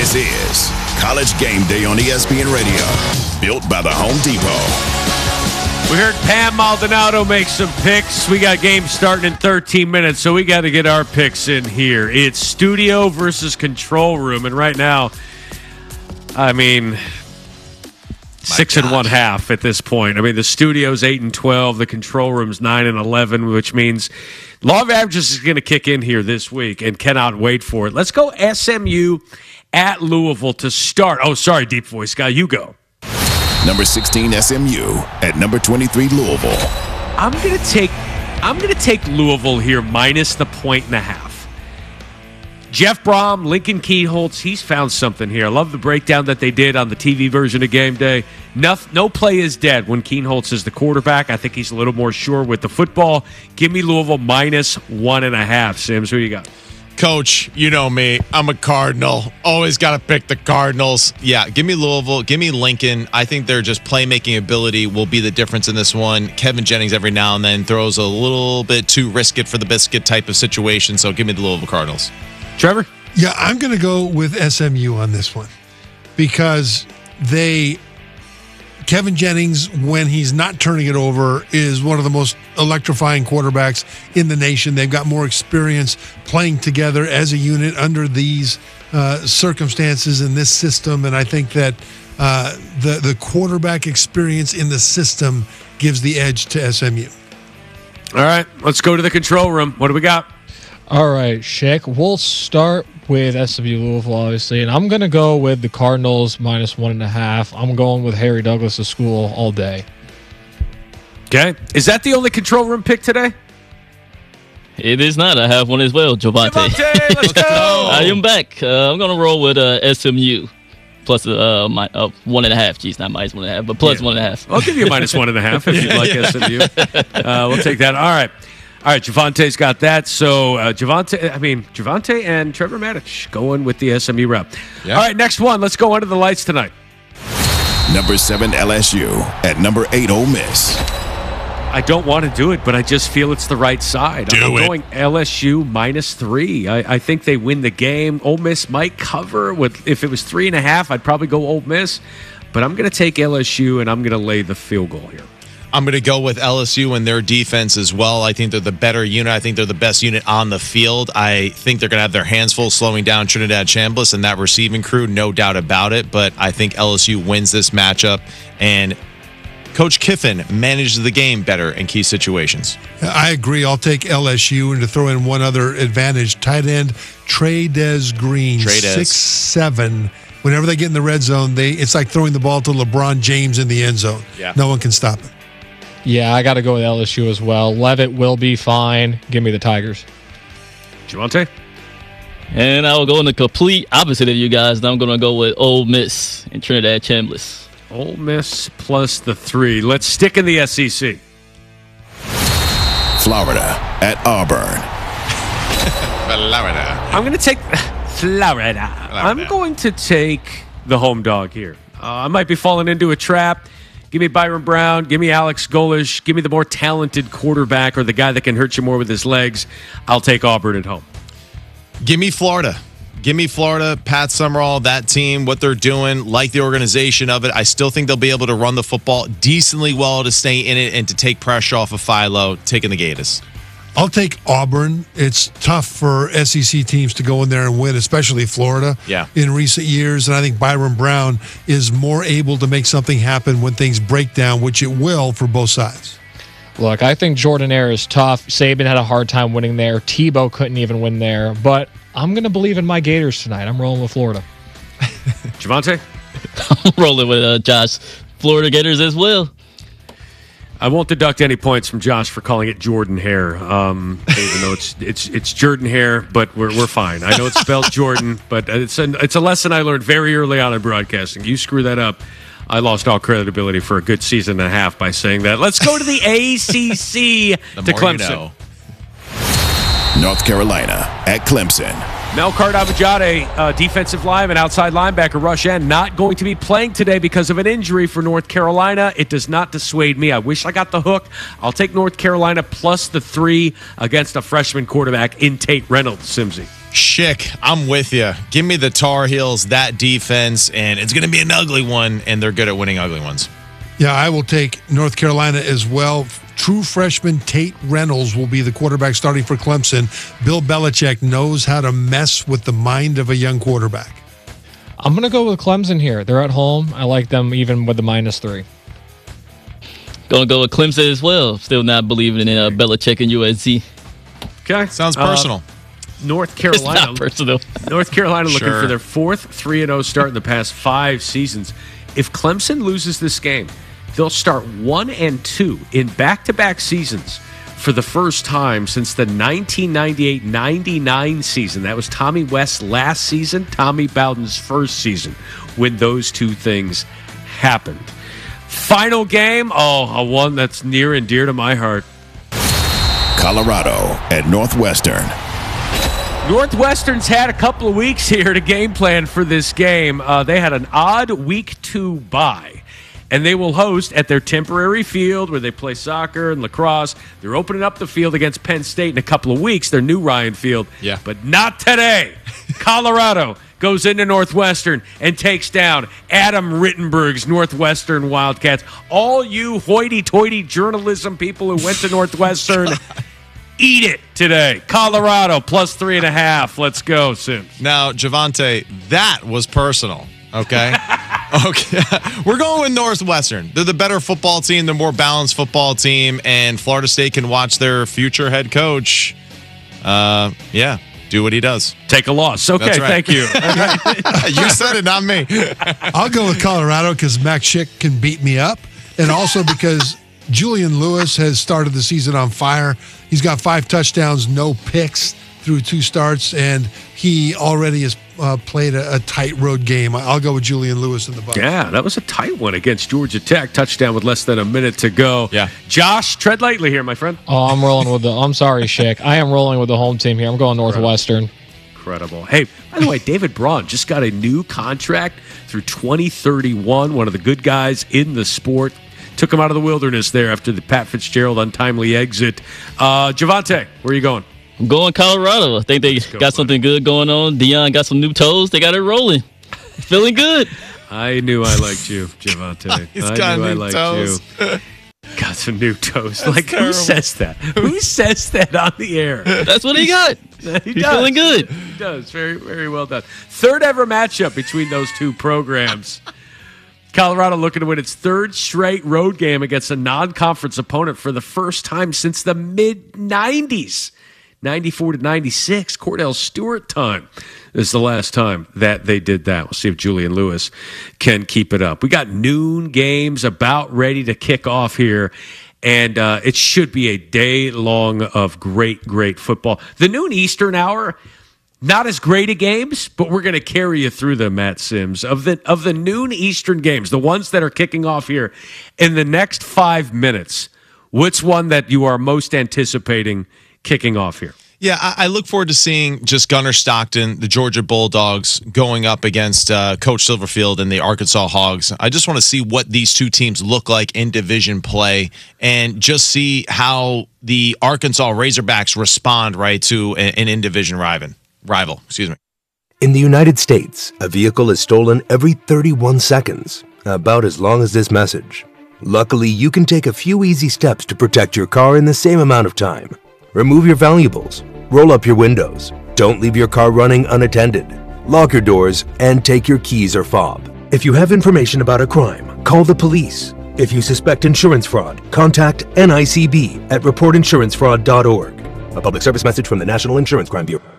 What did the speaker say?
This is College Game Day on ESPN Radio, built by the Home Depot. We heard Pam Maldonado make some picks. We got games starting in 13 minutes, so we got to get our picks in here. It's studio versus control room, and right now, I mean, 6 1/2 at this point. I mean, the studio's 8 and 12, the control room's 9 and 11, which means law of averages is going to kick in here this week, and cannot wait for it. Let's go SMU at Louisville to start. Oh, sorry, deep voice guy, you go. Number 16 SMU at number 23 Louisville. I'm gonna take Louisville here minus the 1.5. Jeff Brom, Lincoln Kienholz, he's found something here. I love the breakdown that they did on the TV version of Game Day. No play is dead when Kienholz is the quarterback. I think he's a little more sure with the football. Give me Louisville minus 1.5. Sims, who you got? Coach, you know me. I'm a Cardinal. Always got to pick the Cardinals. Yeah, give me Louisville. Give me Lincoln. I think their just playmaking ability will be the difference in this one. Kevin Jennings every now and then throws a little bit too risk it for the biscuit type of situation, so give me the Louisville Cardinals. Trevor? Yeah, I'm going to go with SMU on this one because Kevin Jennings, when he's not turning it over, is one of the most electrifying quarterbacks in the nation. They've got more experience playing together as a unit under these circumstances in this system, and I think that the quarterback experience in the system gives the edge to SMU. All right, let's go to the control room. What do we got? All right, Shaq, we'll start with SMU Louisville, obviously, and I'm going to go with the Cardinals minus 1.5. I'm going with Harry Douglas' school all day. Okay. Is that the only control room pick today? It is not. I have one as well, Javante. Let's go. I am back. I'm going to roll with SMU plus 1.5. Geez, not minus 1.5, but plus 1.5. I'll give you a minus 1.5 if you'd like SMU. We'll take that. All right, Javante's got that. So Javante and Trevor Matich going with the SMU route. Yep. All right, next one. Let's go under the lights tonight. Number 7 LSU at number 8 Ole Miss. I don't want to do it, but I just feel it's the right side. I'm going LSU minus 3. I think they win the game. Ole Miss might cover. If it was 3.5, I'd probably go Ole Miss. But I'm going to take LSU, and I'm going to lay the field goal here. I'm going to go with LSU and their defense as well. I think they're the better unit. I think they're the best unit on the field. I think they're going to have their hands full slowing down Trinidad Chambliss and that receiving crew, no doubt about it. But I think LSU wins this matchup, and Coach Kiffin manages the game better in key situations. I agree. I'll take LSU, and to throw in one other advantage, tight end Trey'Dez Green, 6'7". Whenever they get in the red zone, it's like throwing the ball to LeBron James in the end zone. Yeah. No one can stop it. Yeah, I got to go with LSU as well. Levitt will be fine. Give me the Tigers. Javante? And I will go in the complete opposite of you guys. I'm going to go with Ole Miss and Trinidad Chambliss. Ole Miss plus the 3. Let's stick in the SEC. Florida at Auburn. Florida. I'm going to take Florida. I'm going to take the home dog here. I might be falling into a trap. Give me Byron Brown. Give me Alex Golesh. Give me the more talented quarterback or the guy that can hurt you more with his legs. I'll take Auburn at home. Give me Florida. Give me Florida, Pat Summerall, that team, what they're doing, like the organization of it. I still think they'll be able to run the football decently well to stay in it and to take pressure off of Philo, taking the Gators. I'll take Auburn. It's tough for SEC teams to go in there and win, especially Florida in recent years. And I think Byron Brown is more able to make something happen when things break down, which it will for both sides. Look, I think Jordan-Hare is tough. Saban had a hard time winning there. Tebow couldn't even win there. But I'm going to believe in my Gators tonight. I'm rolling with Florida. Javante? I'm rolling with Josh. Florida Gators as well. I won't deduct any points from Josh for calling it Jordan-Hare, even though it's Jordan-Hare, but we're fine. I know it's spelled Jordan, but it's a lesson I learned very early on in broadcasting. You screw that up, I lost all credibility for a good season and a half by saying that. Let's go to the ACC to Clemson. You know. North Carolina at Clemson. Melkart Abajade, defensive lineman, outside linebacker, rush end, not going to be playing today because of an injury for North Carolina. It does not dissuade me. I wish I got the hook. I'll take North Carolina plus the 3 against a freshman quarterback in Tate Reynolds, Simsy. Schick, I'm with you. Give me the Tar Heels, that defense, and it's going to be an ugly one, and they're good at winning ugly ones. Yeah, I will take North Carolina as well. True freshman Tate Reynolds will be the quarterback starting for Clemson. Bill Belichick knows how to mess with the mind of a young quarterback. I'm going to go with Clemson here. They're at home. I like them even with the -3. Gonna go with Clemson as well. Still not believing in Belichick and USC. Okay. Sounds personal. North It's Carolina. not personal. North Carolina looking Sure. for their 4th 3-0 start in the past 5 seasons. If Clemson loses this game, they'll start 1-2 in back-to-back seasons for the first time since the 1998-99 season. That was Tommy West's last season, Tommy Bowden's first season, when those two things happened. Final game, a one that's near and dear to my heart. Colorado at Northwestern. Northwestern's had a couple of weeks here to game plan for this game. They had an odd week 2 bye, and they will host at their temporary field where they play soccer and lacrosse. They're opening up the field against Penn State in a couple of weeks, their new Ryan Field. Yeah. But not today. Colorado goes into Northwestern and takes down Adam Rittenberg's Northwestern Wildcats. All you hoity-toity journalism people who went to Northwestern, eat it today. Colorado plus 3.5. Let's go, Sims. Now, Javante, that was personal, okay? Okay. We're going with Northwestern. They're the better football team, the more balanced football team, and Florida State can watch their future head coach, do what he does. Take a loss. Okay, That's right. thank you. You said it, not me. I'll go with Colorado because Max Schick can beat me up, and also because Julian Lewis has started the season on fire. He's got 5 touchdowns, no picks through 2 starts, and he already has played a tight road game. I'll go with Julian Lewis in the Bucs. Yeah, that was a tight one against Georgia Tech. Touchdown with less than a minute to go. Yeah. Josh, tread lightly here, my friend. Oh, I'm rolling with I'm sorry, Schick. I am rolling with the home team here. I'm going Northwestern. Incredible. Hey, by the way, David Braun just got a new contract through 2031. One of the good guys in the sport. Took him out of the wilderness there after the Pat Fitzgerald untimely exit. Javante, where are you going? I'm going Colorado. I think they got something good going on. Deion got some new toes. They got it rolling. Feeling good. I knew I liked you, Javante. He's got new toes. You. Got some new toes. Like, who says that? Who says that on the air? That's what he got. He's feeling good. He does. Very, very well done. Third ever matchup between those two programs. Colorado looking to win its 3rd straight road game against a non-conference opponent for the first time since the mid-90s. 94-96, Cordell Stewart time is the last time that they did that. We'll see if Julian Lewis can keep it up. We got noon games about ready to kick off here, and it should be a day long of great, great football. The noon Eastern hour, not as great a games, but we're going to carry you through them, Matt Sims. Of the noon Eastern games, the ones that are kicking off here in the next 5 minutes, what's one that you are most anticipating kicking off here? Yeah, I look forward to seeing just Gunnar Stockton, the Georgia Bulldogs, going up against Coach Silverfield and the Arkansas Hogs. I just want to see what these two teams look like in division play and just see how the Arkansas Razorbacks respond, right, to an in-division rival. In the United States, a vehicle is stolen every 31 seconds, about as long as this message. Luckily, you can take a few easy steps to protect your car in the same amount of time. Remove your valuables, roll up your windows, don't leave your car running unattended, lock your doors, and take your keys or fob. If you have information about a crime, call the police. If you suspect insurance fraud, contact NICB at reportinsurancefraud.org. A public service message from the National Insurance Crime Bureau.